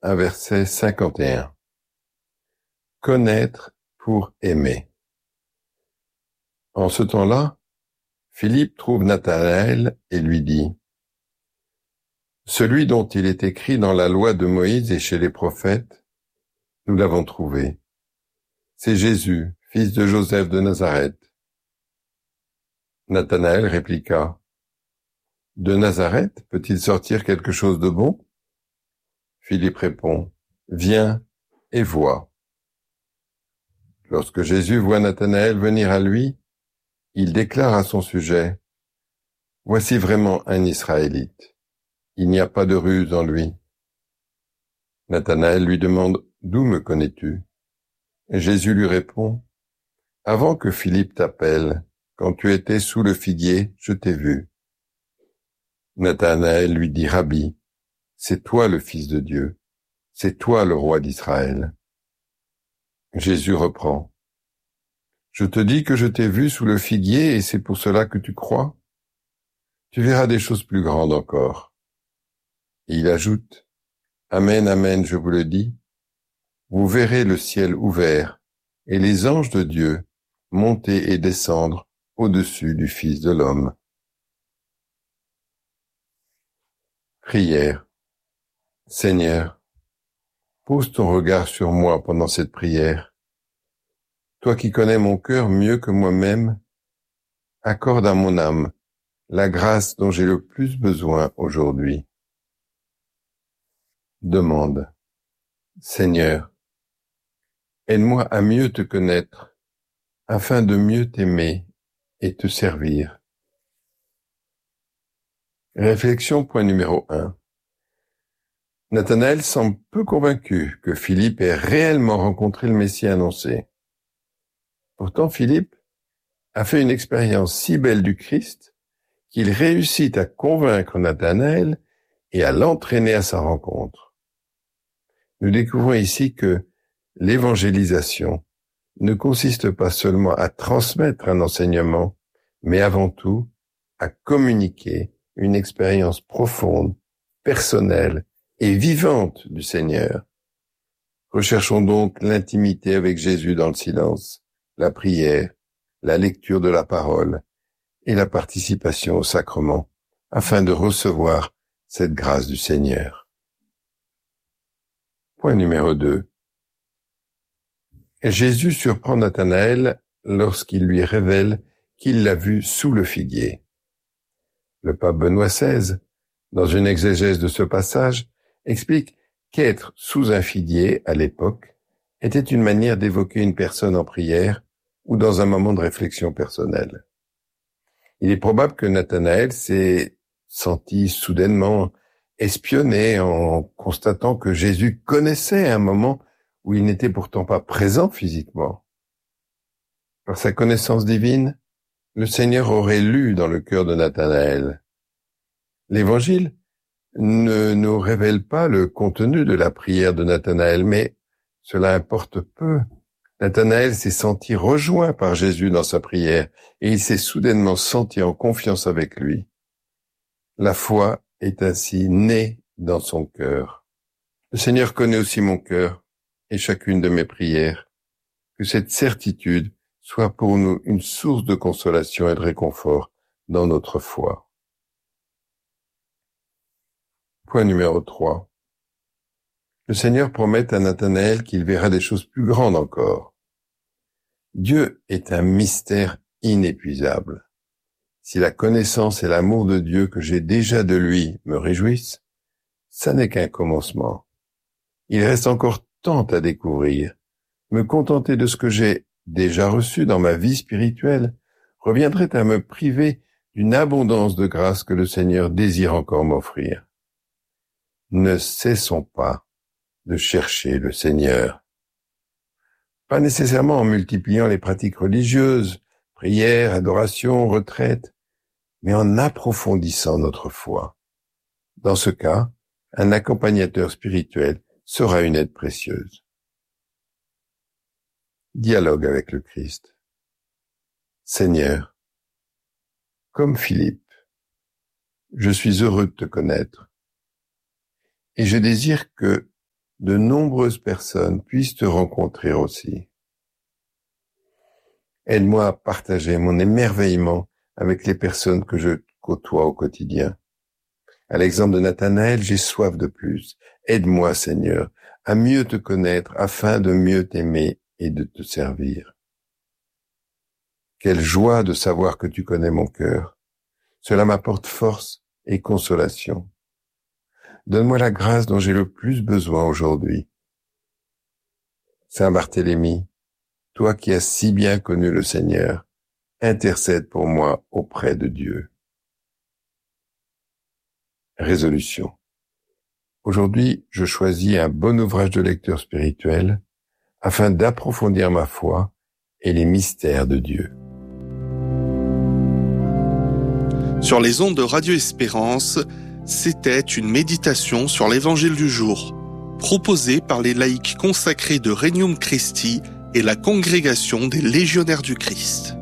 1 verset 51. Connaître pour aimer. En ce temps-là, Philippe trouve Nathanaël et lui dit: Celui dont il est écrit dans la loi de Moïse et chez les prophètes, nous l'avons trouvé. C'est Jésus, fils de Joseph de Nazareth. Nathanaël répliqua: De Nazareth peut-il sortir quelque chose de bon? Philippe répond: Viens et vois. Lorsque Jésus voit Nathanaël venir à lui, il déclare à son sujet: Voici vraiment un Israélite. Il n'y a pas de ruse en lui. Nathanaël lui demande: D'où me connais-tu? Et Jésus lui répond: Avant que Philippe t'appelle, quand tu étais sous le figuier, je t'ai vu. Nathanaël lui dit: Rabbi, c'est toi le Fils de Dieu, c'est toi le roi d'Israël. Jésus reprend: Je te dis que je t'ai vu sous le figuier et c'est pour cela que tu crois. Tu verras des choses plus grandes encore. Et il ajoute: Amen, amen, je vous le dis, vous verrez le ciel ouvert et les anges de Dieu monter et descendre au-dessus du Fils de l'homme. Prière. Seigneur, pose ton regard sur moi pendant cette prière. Toi qui connais mon cœur mieux que moi-même, accorde à mon âme la grâce dont j'ai le plus besoin aujourd'hui. Demande. Seigneur, aide-moi à mieux te connaître, afin de mieux t'aimer et te servir. Réflexion point numéro 1. Nathanaël semble peu convaincu que Philippe ait réellement rencontré le Messie annoncé. Pourtant, Philippe a fait une expérience si belle du Christ qu'il réussit à convaincre Nathanaël et à l'entraîner à sa rencontre. Nous découvrons ici que l'évangélisation ne consiste pas seulement à transmettre un enseignement, mais avant tout à communiquer une expérience profonde, personnelle et vivante du Seigneur. Recherchons donc l'intimité avec Jésus dans le silence, la prière, la lecture de la parole et la participation au sacrement, afin de recevoir cette grâce du Seigneur. Point numéro 2. Jésus surprend Nathanaël lorsqu'il lui révèle qu'il l'a vu sous le figuier. Le pape Benoît XVI, dans une exégèse de ce passage, explique qu'être sous un figuier, à l'époque, était une manière d'évoquer une personne en prière ou dans un moment de réflexion personnelle. Il est probable que Nathanaël s'est senti soudainement espionné en constatant que Jésus connaissait un moment où il n'était pourtant pas présent physiquement. Par sa connaissance divine, le Seigneur aurait lu dans le cœur de Nathanaël. L'Évangile ne nous révèle pas le contenu de la prière de Nathanaël, mais cela importe peu. Nathanaël s'est senti rejoint par Jésus dans sa prière et il s'est soudainement senti en confiance avec lui. La foi est ainsi née dans son cœur. Le Seigneur connaît aussi mon cœur et chacune de mes prières. Que cette certitude soit pour nous une source de consolation et de réconfort dans notre foi. Point numéro 3. Le Seigneur promet à Nathanaël qu'il verra des choses plus grandes encore. Dieu est un mystère inépuisable. Si la connaissance et l'amour de Dieu que j'ai déjà de lui me réjouissent, ça n'est qu'un commencement. Il reste encore tant à découvrir. Me contenter de ce que j'ai déjà reçu dans ma vie spirituelle reviendrait à me priver d'une abondance de grâce que le Seigneur désire encore m'offrir. Ne cessons pas de chercher le Seigneur. Pas nécessairement en multipliant les pratiques religieuses, prières, adoration, retraites, mais en approfondissant notre foi. Dans ce cas, un accompagnateur spirituel sera une aide précieuse. Dialogue avec le Christ. Seigneur, comme Philippe, je suis heureux de te connaître et je désire que de nombreuses personnes puissent te rencontrer aussi. Aide-moi à partager mon émerveillement avec les personnes que je côtoie au quotidien. À l'exemple de Nathanaël, j'ai soif de plus. Aide-moi, Seigneur, à mieux te connaître afin de mieux t'aimer et de te servir. Quelle joie de savoir que tu connais mon cœur. Cela m'apporte force et consolation. Donne-moi la grâce dont j'ai le plus besoin aujourd'hui. Saint Barthélemy, toi qui as si bien connu le Seigneur, intercède pour moi auprès de Dieu. Résolution. Aujourd'hui, je choisis un bon ouvrage de lecture spirituel afin d'approfondir ma foi et les mystères de Dieu. Sur les ondes de Radio Espérance, c'était une méditation sur l'Évangile du jour, proposée par les laïcs consacrés de Regnum Christi et la Congrégation des Légionnaires du Christ.